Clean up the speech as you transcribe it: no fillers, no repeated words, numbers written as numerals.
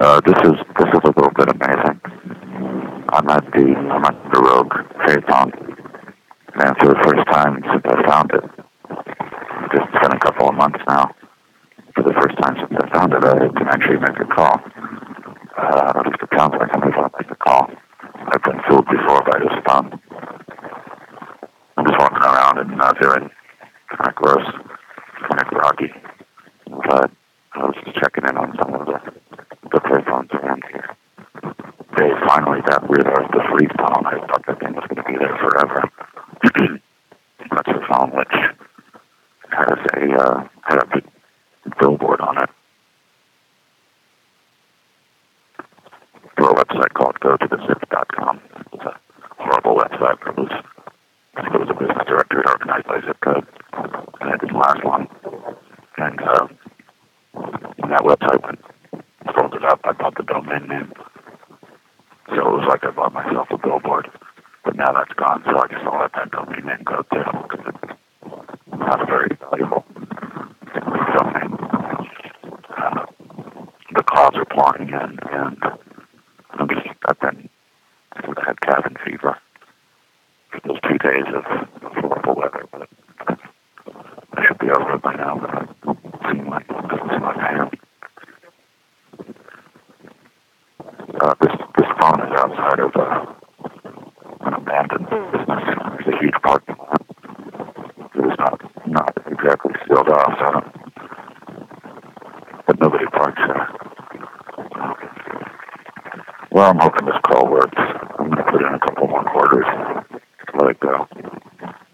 This is a little bit amazing. I'm at the Rogue Phaeton, and for the first time since I found it, it's been a couple of months now. For the first time since I found it, I can actually make a call. At least it sounds like I'm able to make a call. I've been fooled before by this phone. I'm just walking around and feeling kind of gross, kind of groggy. But I was just checking in on some of the payphones around here. They finally got rid of the free phone. I thought that thing was going to be there forever. That's a phone which had a big billboard on it. Through a website called GoToTheZip.com. It's a horrible website. I think it was a business directory organized by zip code. And it didn't last long. And when that website went folded up, I bought the domain name. So it was like I bought myself a billboard. But now that's gone, so I guess I'll let that domain name go too, because it's not a very valuable domain. The clouds are pouring in, and I had cabin fever for those 2 days of horrible weather, but I should be over it by now, but it doesn't seem like I am. This phone is outside of an abandoned business. There's a huge parking lot. It's not exactly sealed off, but nobody parks there. Well, I'm hoping this call works. I'm going to put in a couple more quarters.